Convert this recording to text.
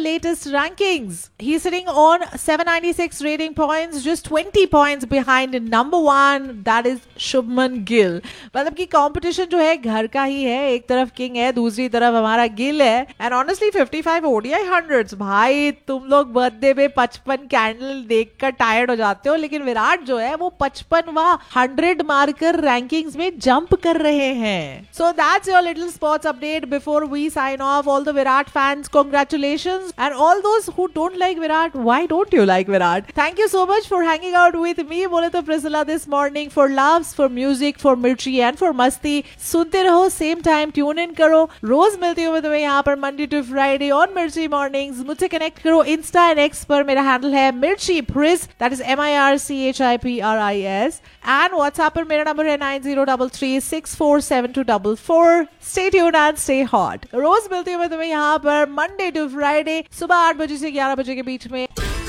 latest rankings. He's sitting on 796 rating points, just 20 points behind number 1, that is Shubman Gill. मतलब कि competition जो है घर का ही है, एक तरफ किंग है, दूसरी तरफ हमारा गिल है. एंड ऑनेस्टली 55 ODI 100s, भाई तुम लोग बर्थडे पे 55 कैंडल देखकर टायर्ड हो जाते हो, लेकिन विराट जो है वो 55वां 100 मारकर रैंकिंग्स में जंप कर रहे हैं. So that's your little sports update before we sign off. All the Virat fans, congratulations, and all those who don't like Virat, why don't you like Virat? Thank you so much for hanging out with me, बोले तो Priscilla, this morning. For laughs, for music, for mirchi and for मस्ती, सुनते रहो, same time tune in करो. रोज मिलती हूँ मैं तुम्हें यहाँ पर Monday to Friday on Mirchi Mornings. मुझसे कनेक्ट करो Insta and X पर, मेरा हैंडल है Mirchi Pris, that is MIRCHIPRIS, and WhatsApp पर मेरा नंबर है 9033647244. Stay tuned and stay hot. रोज मिलती हूँ मैं तुम्हें यहाँ पर Monday to Friday सुबह 8 बजे से 11 बजे के बीच में.